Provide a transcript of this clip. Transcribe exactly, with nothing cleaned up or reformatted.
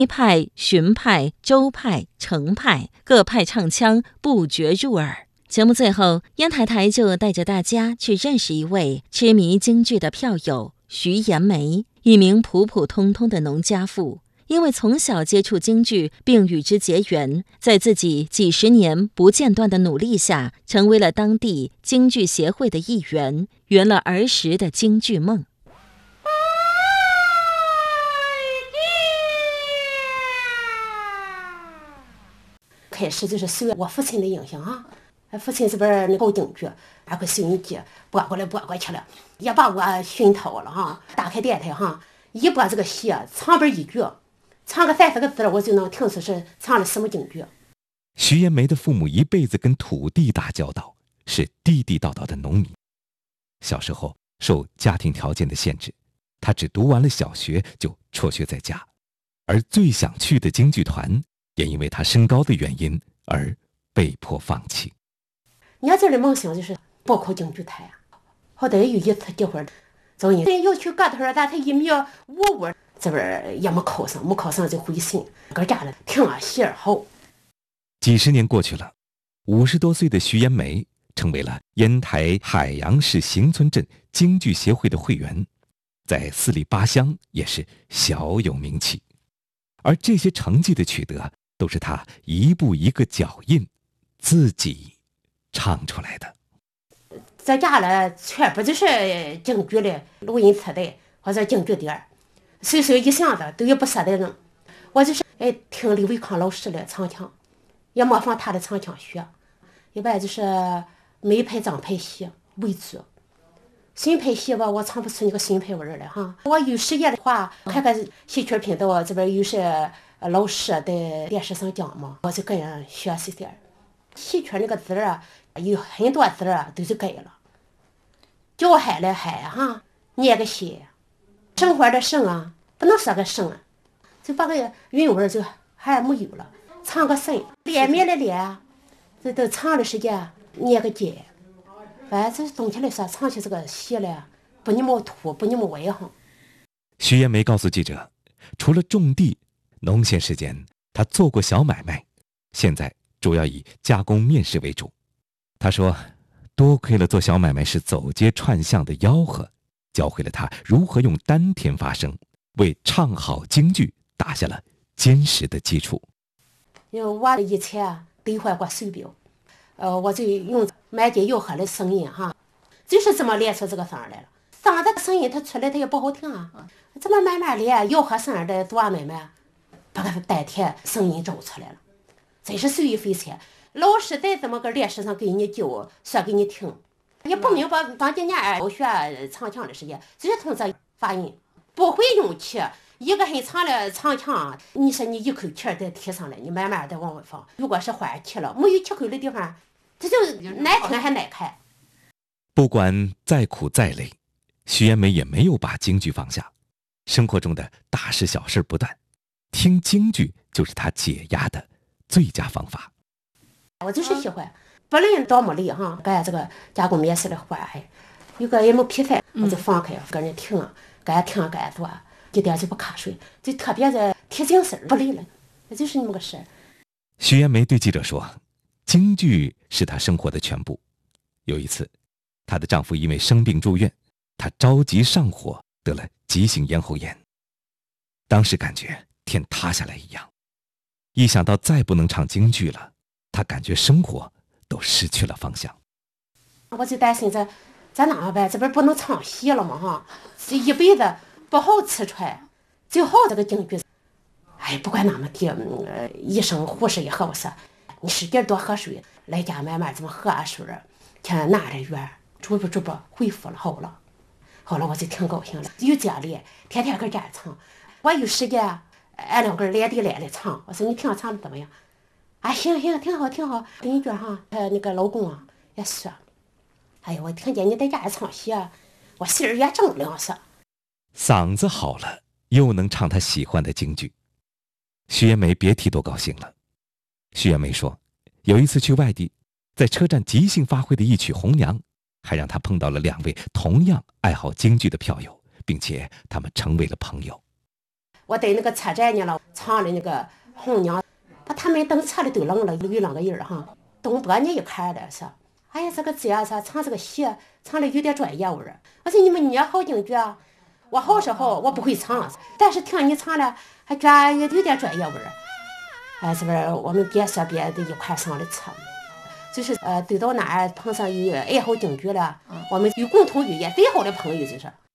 派、荀派、周派、程派各派唱腔不绝入耳。节目最后，烟台台就带着大家去认识一位痴迷京剧的票友徐延梅，一名普普通通的农家妇。因为从小接触京剧并与之结缘，在自己几十年不间断的努力下，成为了当地京剧协会的一员，圆了儿时的京剧梦。 开始就是受我父亲的影响啊，父亲这边搞京剧，拿个收音机播过来播过去了，也把我熏陶了哈。打开电台哈，一播这个戏，唱边一句，唱个三四个字，我就能听出是唱的什么京剧。 徐延梅的父母一辈子跟土地打交道，是地地道道的农民。小时候受家庭条件的限制，他只读完了小学就辍学在家，而最想去的京剧团也因为他身高的原因而被迫放弃。 年轻的梦想就是报考京剧团，好歹有一次机会，找人要去个头，但他一米五五，这边也没考上，没考上就回省，搁家里听了戏儿好。 几十年过去了，五十多岁的徐延梅成为了烟台海洋市行村镇京剧协会的会员，在四里八乡也是小有名气。而这些成绩的取得，都是他一步一个脚印，自己唱出来的。 在家里全部就是京剧的录音磁带或者京剧碟，随手一箱子都有不舍得扔。我就是哎听李维康老师的唱腔，也模仿他的唱腔学。一般就是梅派张派戏为主，新派戏吧我唱不出那个新派味儿来哈。我有时间的话，看看戏曲频道这边有些老师在电视上讲嘛，我就跟人学习点。戏曲那个字啊，有很多字啊都是改了，叫海来海哈，念个西，生活的生啊，不能说个生啊，就把个韵味就还没有了。唱个生，脸面的脸，这都唱的时间念个节，反正总体来说，唱起这个戏来不那么土，不那么歪哈。 徐延梅告诉记者，除了种地，农闲时间他做过小买卖，现在主要以加工面食为主。他说，多亏了做小买卖时走街串巷的吆喝，教会了他如何用丹田发声，为唱好京剧打下了坚实的基础。 因为我以前兑换过手表，呃，我就用满街吆喝的声音哈，就是这么练出这个声来了。嗓子声音它出来它也不好听啊，这么慢慢练，吆喝声的做买卖，把个丹田声音找出来了，真是受益匪浅。老师在这么个练习上给你教，说给你听，也不明白当几年我学唱腔的时间，就是从这发音，不会用气。一个很长的唱腔，你说你一口气再提上来，你慢慢的往外放。如果是换气了，没有气口的地方，这就难听还难看。 不管再苦再累，徐延梅也没有把京剧放下。生活中的大事小事不断，听京剧就是她解压的最佳方法。 我就是喜欢，不论多么累哈，干这个加工面食的活哎，有个也没皮菜，我就放开，跟人听，干听干做。一点就不瞌睡，就特别的提精神，不累了，那就是那么个事。 徐延梅对记者说，京剧是她生活的全部。有一次，她的丈夫因为生病住院，她着急上火，得了急性咽喉炎。当时感觉天塌下来一样，一想到再不能唱京剧了，她感觉生活都失去了方向。 我就担心这咱哪么办？这边不能唱戏了嘛哈，这一辈子不好吃穿，最好这个京剧。哎，不管那么地，呃，医生护士也和我说，你使劲多喝水，来家慢慢这么喝啊水，看哪点远，逐步逐步恢复了，好了。好了，我就挺高兴了，有家里天天搁家唱，我有时间俺两个连地连的唱。我说你听唱的怎么样？啊，行行，挺好挺好。邻居哈，他那个老公啊也说，哎呀，我听见你在家里唱戏啊，我心儿也正凉些。 嗓子好了，又能唱他喜欢的京剧，徐延梅别提多高兴了。徐延梅说，有一次去外地，在车站即兴发挥的一曲《红娘》，还让她碰到了两位同样爱好京剧的票友，并且他们成为了朋友。 我在那个车站呢了，唱的那个红娘，把他们等车里都愣了，有两个人哈。东伯呢一看了说：“哎呀，这个姐啊，说唱这个戏唱的有点专业味儿。”我说：“你们捏好京剧啊？我好是好，我不会唱，但是听你唱了，还觉得有点专业味儿。”哎，是不是？我们别说别的，一块上了车。就是呃，走到哪儿碰上有爱好京剧了，我们有共同语言，最好的朋友就是。